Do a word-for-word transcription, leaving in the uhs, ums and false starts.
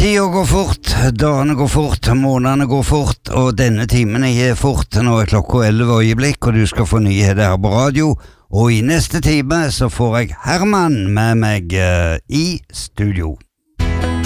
Tida går fort, dagene går fort, månedene går fort, og denne timen er fort. Nå er klokka elleve øyeblikk, og du skal få nyheter her på radio. Og i neste time så får jeg Herman med meg uh, i studio.